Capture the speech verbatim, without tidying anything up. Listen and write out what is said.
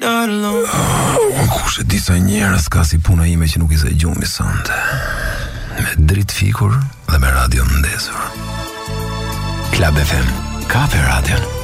not alone. Oh, kush e di sa njerëz ka si puna ime që nuk i se gjumi sonte. Me dritë fikur dhe me radio ndezur. Club F M, Kafe Radio.